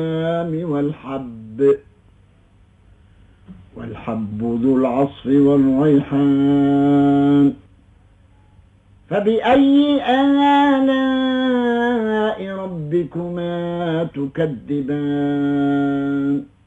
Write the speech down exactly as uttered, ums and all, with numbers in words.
والحب والحب ذو العصف والريحان فبأي آلاء ربكما تكذبان